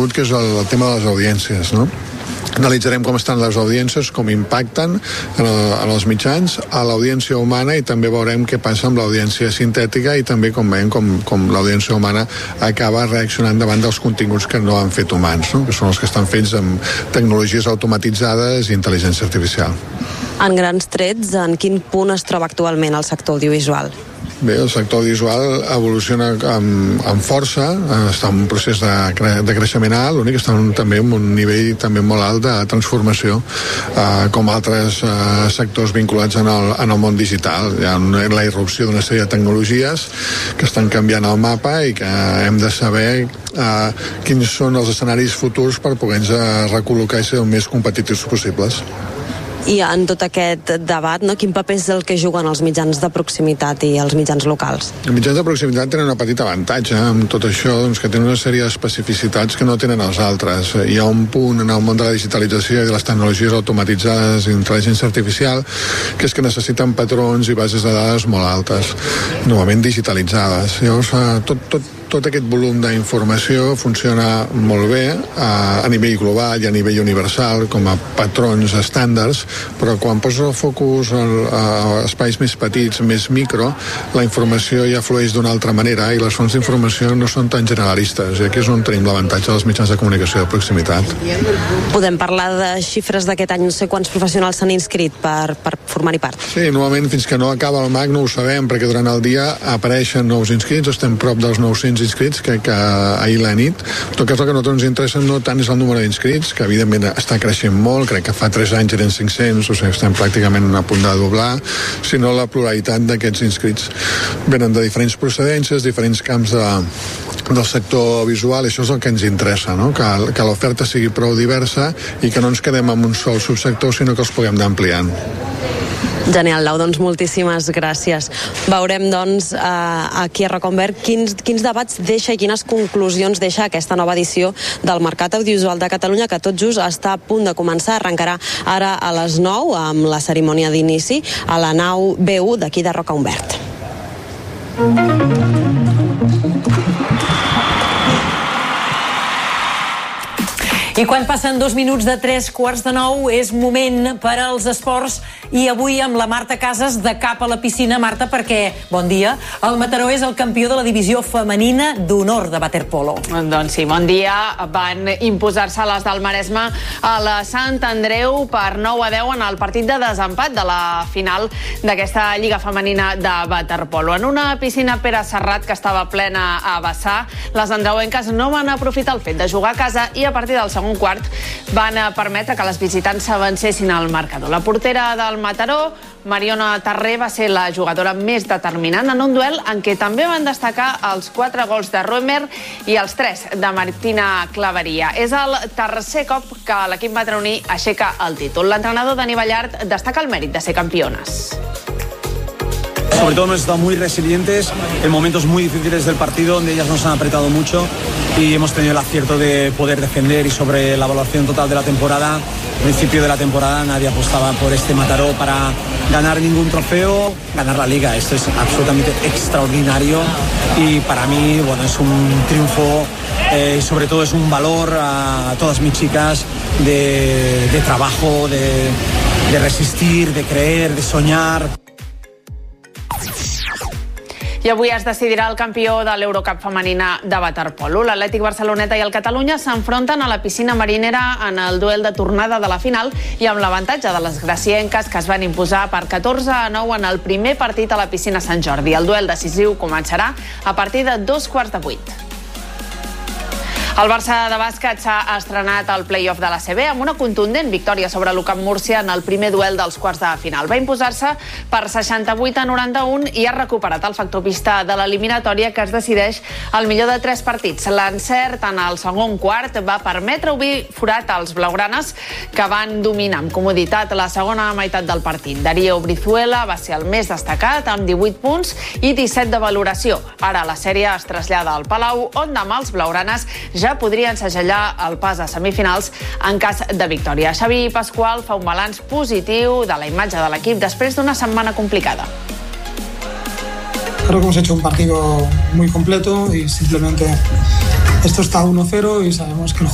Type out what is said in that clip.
contingut, que és el tema de les audiències, no? Analitzarem com estan les audiències, com impacten en els mitjans, a l'audiència humana, i també veurem què passa amb l'audiència sintètica, i també com veiem com l'audiència humana acaba reaccionant davant dels continguts que no han fet humans, no? Que són els que estan fets amb tecnologies automatitzades i intel·ligència artificial. En grans trets, en quin punt es troba actualment el sector audiovisual? Bé, el sector audiovisual evoluciona amb força, està en un procés de creixement alt, l'únic que està també en un nivell també molt alt de transformació, com altres sectors vinculats en el món digital. Hi ha la irrupció d'una sèrie de tecnologies que estan canviant el mapa i que hem de saber quins són els escenaris futurs per poder-nos recol·locar i ser el més competitius possibles. I en tot aquest debat, no, quin paper és el que juguen els mitjans de proximitat i els mitjans locals? Els mitjans de proximitat tenen una petita avantatge amb tot això, doncs, que tenen una sèrie d'especificitats que no tenen els altres. Hi ha un punt en el món de la digitalització i de les tecnologies automatitzades i intel·ligència artificial, que és que necessiten patrons i bases de dades molt altes, normalment digitalitzades. Llavors, tot aquest volum d'informació funciona molt bé a nivell global i a nivell universal com a patrons estàndards, però quan poses el focus a espais més petits, més micro, la informació ja flueix d'una altra manera i les fonts d'informació no són tan generalistes, i aquí és on tenim l'avantatge dels mitjans de comunicació de proximitat. Podem parlar de xifres d'aquest any, no sé quants professionals s'han inscrit per formar-hi part? Sí, normalment fins que no acaba el MAC no ho sabem, perquè durant el dia apareixen nous inscrits, estem prop dels 900 inscrits, que ahir la nit. En tot cas, el que a nosaltres ens interessa no tant és el número d'inscrits, que evidentment està creixent molt, crec que fa 3 anys eren 500, o sigui, estem pràcticament a punt de doblar, sinó la pluralitat d'aquests inscrits. Venen de diferents procedències, diferents camps del sector visual, i això és el que ens interessa, no? Que l'oferta sigui prou diversa i que no ens quedem en un sol subsector, sinó que els puguem anar ampliant. Genial, Lau, doncs moltíssimes gràcies. Veurem, doncs, aquí a Reconvert quins debats deixa i quines conclusions deixa aquesta nova edició del Mercat Audiovisual de Catalunya, que tot just està a punt de començar. Arrencarà ara a les 9 amb la cerimònia d'inici a la nau B1 d'aquí de Reconvert. I quan passen 2 minuts de 3:45 és moment per als esports, i avui amb la Marta Casas de cap a la piscina. Marta, perquè, bon dia, el Mataró és el campió de la divisió femenina d'honor de waterpolo. Doncs sí, bon dia. Van imposar-se les del Maresme a la Sant Andreu per 9-10 en el partit de desempat de la final d'aquesta Lliga Femenina de waterpolo. En una piscina Pere Serrat que estava plena a vessar, les andreuenques no van aprofitar el fet de jugar a casa i a partir del segon quart van permetre que les visitants s'avancessin al marcador. La portera del Mataró, Mariona Tarré, va ser la jugadora més determinant en un duel en què també van destacar els 4 gols de Roemer i els 3 de Martina Claveria. És el tercer cop que l'equip mataroní aixeca el títol. L'entrenador Dani Ballart destaca el mèrit de ser campiones. Sobre todo hemos estado muy resilientes en momentos muy difíciles del partido, donde ellas nos han apretado mucho y hemos tenido el acierto de poder defender. Y sobre la evaluación total de la temporada, al principio de la temporada nadie apostaba por este Mataró para ganar ningún trofeo, ganar la Liga. Esto es absolutamente extraordinario y para mí, bueno, es un triunfo y sobre todo es un valor a todas mis chicas de trabajo, de resistir, de creer, de soñar. I avui es decidirà el campió de l'Eurocup femenina de waterpolo. L'Atlètic Barceloneta i el Catalunya s'enfronten a la piscina marinera en el duel de tornada de la final i amb l'avantatge de les gracienques, que es van imposar per 14-9 en el primer partit a la piscina Sant Jordi. El duel decisiu començarà a partir de 7:15. El Barça de bàsquet s'ha estrenat al play-off de l'ACB amb una contundent victòria sobre l'UCAM Múrcia en el primer duel dels quarts de final. Va imposar-se per 68-91 i ha recuperat el factor pista de l'eliminatòria, que es decideix al millor de 3 partits. L'encert en el segon quart va permetre obrir forat als blaugranes, que van dominar amb comoditat la segona meitat del partit. Darío Brizuela va ser el més destacat amb 18 punts i 17 de valoració. Ara la sèrie es trasllada al Palau, on demà els blaugranes ja podrien segellar el pas a semifinals en cas de victòria. Xavi Pascual fa un balanç positiu de la imatge de l'equip després d'una setmana complicada. Creo que hemos hecho un partido muy completo y simplemente esto está 1-0 y sabemos que el